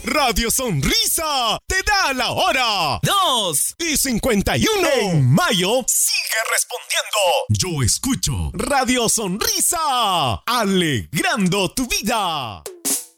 Radio Sonrisa te da la hora. 2:51. En mayo, sigue respondiendo. Yo escucho Radio Sonrisa, alegrando tu vida.